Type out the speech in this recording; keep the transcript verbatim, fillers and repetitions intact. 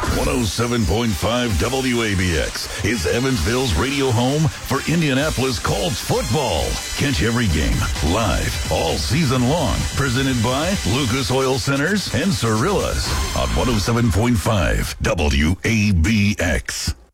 one oh seven point five W A B X is Evansville's radio home for Indianapolis Colts football. Catch every game live all season long. Presented by Lucas Oil Centers and Cirillas on one oh seven point five W A B X.